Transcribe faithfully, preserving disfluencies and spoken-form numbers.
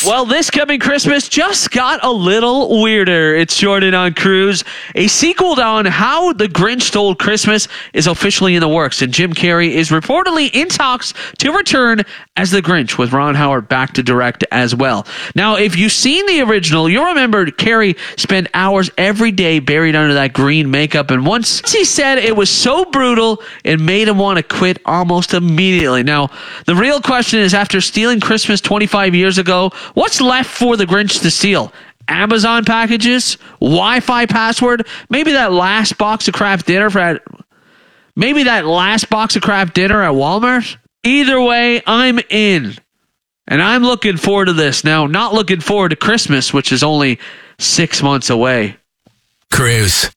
Well, this coming Christmas just got a little weirder. It's Jordan on Cruise. A sequel on How the Grinch Stole Christmas is officially in the works, and Jim Carrey is reportedly in talks to return as the Grinch, with Ron Howard back to direct as well. Now, if you've seen the original, you'll remember Carrey spent hours every day buried under that green makeup, and once he said it was so brutal, it made him want to quit almost immediately. Now, the real question is, after stealing Christmas twenty-five years ago, what's left for the Grinch to steal? Amazon packages? Wi-Fi password? Maybe that last box of Kraft dinner for at, maybe that last box of Kraft dinner at Walmart? Either way, I'm in. And I'm looking forward to this. Now, not looking forward to Christmas, which is only six months away. Cruise.